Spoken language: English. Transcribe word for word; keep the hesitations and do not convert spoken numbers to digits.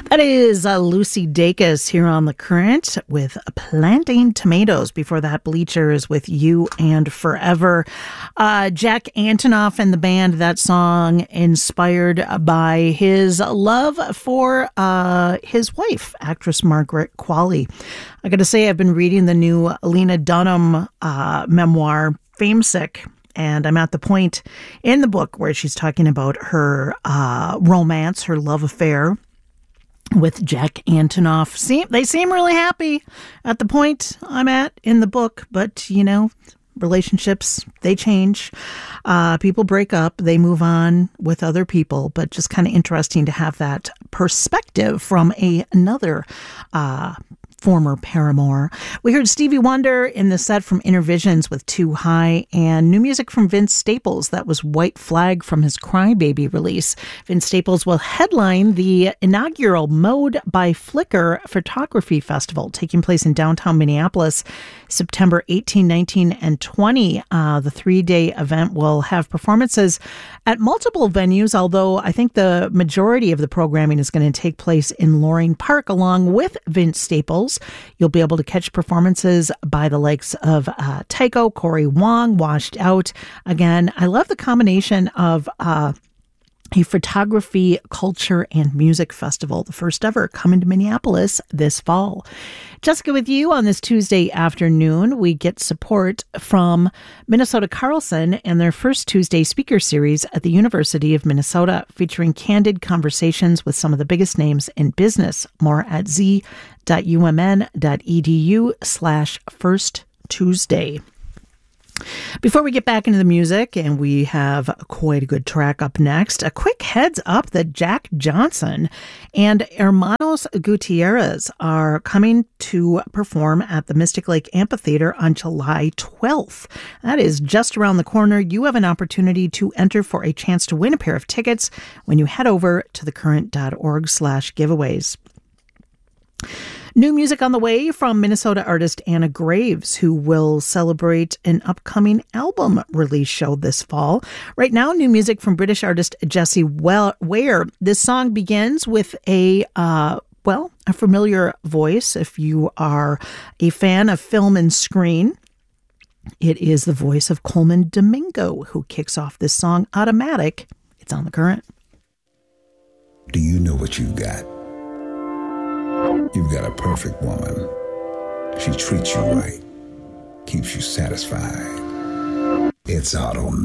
That is uh, Lucy Dacus here on The Current with Planting Tomatoes. Before that, Bleachers with You and Forever. Uh, Jack Antonoff and the band, that song inspired by his love for uh, his wife, actress Margaret Qualley. I got to say, I've been reading the new Lena Dunham uh, memoir, Famesick. And I'm at the point in the book where she's talking about her uh, romance, her love affair with Jack Antonoff. Seem, they seem really happy at the point I'm at in the book. But, you know, relationships, they change. Uh, people break up. They move on with other people. But just kind of interesting to have that perspective from a, another uh former paramour. We heard Stevie Wonder in the set from Intervisions with Too High, and new music from Vince Staples. That was White Flag from his Crybaby release. Vince Staples will headline the inaugural Mode by Flickr Photography Festival taking place in downtown Minneapolis, September eighteenth, nineteenth, and twentieth. Uh, the three-day event will have performances at multiple venues, although I think the majority of the programming is going to take place in Loring Park along with Vince Staples. You'll be able to catch performances by the likes of uh, Tycho, Corey Wong, Washed Out. Again, I love the combination of uh, a photography, culture, and music festival, the first ever, coming to Minneapolis this fall. Jessica with you on this Tuesday afternoon. We get support from Minnesota Carlson and their first Tuesday speaker series at the University of Minnesota, featuring candid conversations with some of the biggest names in business. More at z.umn.edu slash first Tuesday. Before we get back into the music, and we have quite a good track up next, a quick heads up that Jack Johnson and Hermanos Gutierrez are coming to perform at the Mystic Lake Amphitheater on July twelfth. That is just around the corner. You have an opportunity to enter for a chance to win a pair of tickets when you head over to thecurrent.org slash giveaways. New music on the way from Minnesota artist Anna Graves, who will celebrate an upcoming album release show this fall. Right now, new music from British artist Jessie Ware. This song begins with a, uh, well, a familiar voice if you are a fan of film and screen. It is the voice of Coleman Domingo who kicks off this song, Automatic. It's on The Current. Do you know what you got? You've got a perfect woman. She treats you right, keeps you satisfied. It's automatic.